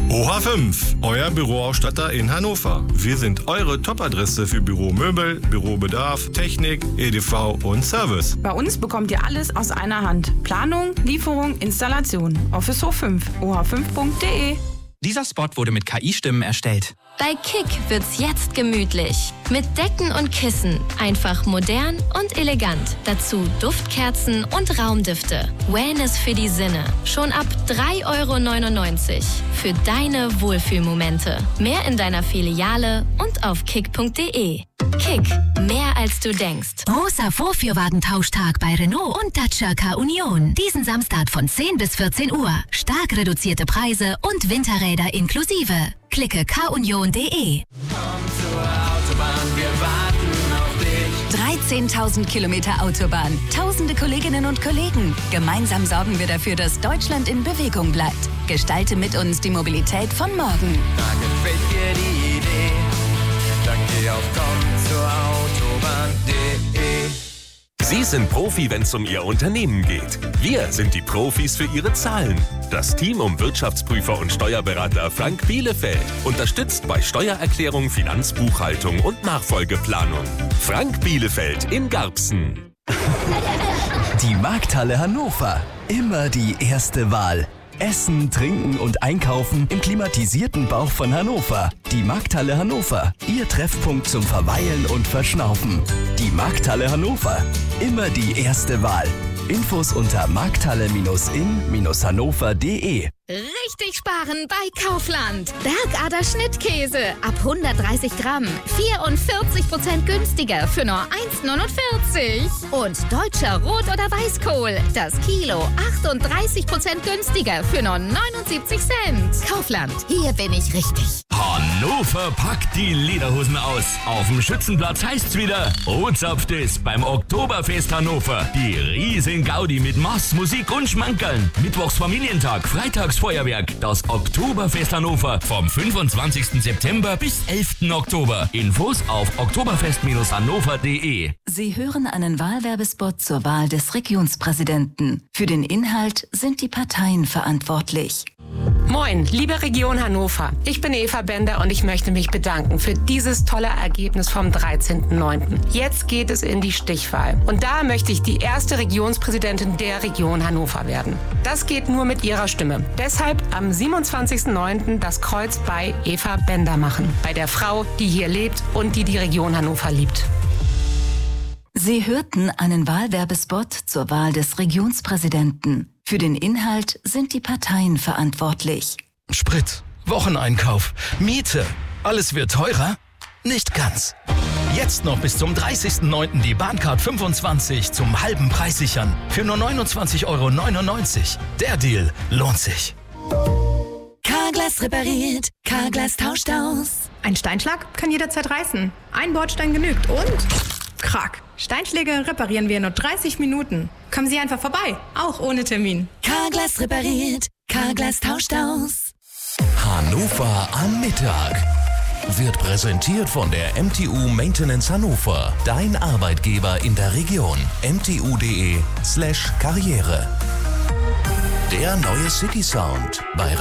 OH5, euer Büroausstatter in Hannover. Wir sind eure Top-Adresse für Büromöbel, Bürobedarf, Technik, EDV und Service. Bei uns bekommt ihr alles aus einer Hand. Planung, Lieferung, Installation. Office Hof 5, oh5.de. Dieser Spot wurde mit KI-Stimmen erstellt. Bei Kick wird's jetzt gemütlich. Mit Decken und Kissen. Einfach modern und elegant. Dazu Duftkerzen und Raumdüfte. Wellness für die Sinne. Schon ab 3,99 € für deine Wohlfühlmomente. Mehr in deiner Filiale und auf kick.de. Kick, mehr als du denkst. Großer Vorführwagentauschtag bei Renault und Dacia K-Union. Diesen Samstag von 10 bis 14 Uhr. Stark reduzierte Preise und Winterräder inklusive. Klicke kunion.de. Komm zur Autobahn, wir warten auf dich. 13.000 Kilometer Autobahn, tausende Kolleginnen und Kollegen. Gemeinsam sorgen wir dafür, dass Deutschland in Bewegung bleibt. Gestalte mit uns die Mobilität von morgen. Da gefällt dir die Idee, dann geh auf kommzurautobahn.de. Sie sind Profi, wenn es um Ihr Unternehmen geht. Wir sind die Profis für Ihre Zahlen. Das Team um Wirtschaftsprüfer und Steuerberater Frank Bielefeld unterstützt bei Steuererklärung, Finanzbuchhaltung und Nachfolgeplanung. Frank Bielefeld in Garbsen. Die Markthalle Hannover. Immer die erste Wahl. Essen, Trinken und Einkaufen im klimatisierten Bauch von Hannover. Die Markthalle Hannover. Ihr Treffpunkt zum Verweilen und Verschnaufen. Die Markthalle Hannover. Immer die erste Wahl. Infos unter markthalle-in-hannover.de. Richtig sparen bei Kaufland. Bergader Schnittkäse ab 130 Gramm. 44% günstiger für nur 1,49 €. Und deutscher Rot- oder Weißkohl. Das Kilo 38% günstiger für nur 79 Cent. Kaufland, hier bin ich richtig. Hannover packt die Lederhosen aus. Auf dem Schützenplatz heißt's wieder, Ozapft es beim Oktoberfest Hannover. Die riesen Gaudi mit Mass, Musik und Schmankerln. Mittwochs Familientag, freitags Feuerwerk. Das Oktoberfest Hannover vom 25. September bis 11. Oktober. Infos auf oktoberfest-hannover.de. Sie hören einen Wahlwerbespot zur Wahl des Regionspräsidenten. Für den Inhalt sind die Parteien verantwortlich. Moin, liebe Region Hannover. Ich bin Eva Bender und ich möchte mich bedanken für dieses tolle Ergebnis vom 13.09. Jetzt geht es in die Stichwahl. Und da möchte ich die erste Regionspräsidentin der Region Hannover werden. Das geht nur mit Ihrer Stimme. Deshalb am 27.09. das Kreuz bei Eva Bender machen. Bei der Frau, die hier lebt und die Region Hannover liebt. Sie hörten einen Wahlwerbespot zur Wahl des Regionspräsidenten. Für den Inhalt sind die Parteien verantwortlich. Sprit, Wocheneinkauf, Miete. Alles wird teurer? Nicht ganz. Jetzt noch bis zum 30.09. die Bahncard 25 zum halben Preis sichern. Für nur 29,99 €. Der Deal lohnt sich. Carglass repariert, Carglass tauscht aus. Ein Steinschlag kann jederzeit reißen. Ein Bordstein genügt und krack. Steinschläge reparieren wir in nur 30 Minuten. Kommen Sie einfach vorbei, auch ohne Termin. Carglass repariert, Carglass tauscht aus. Hannover am Mittag wird präsentiert von der MTU Maintenance Hannover. Dein Arbeitgeber in der Region. mtu.de/karriere. Der neue City Sound bei